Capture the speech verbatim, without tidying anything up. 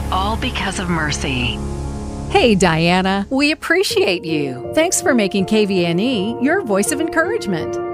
all because of Mercy. Hey, Diana, we appreciate you. Thanks for making K V N E your voice of encouragement.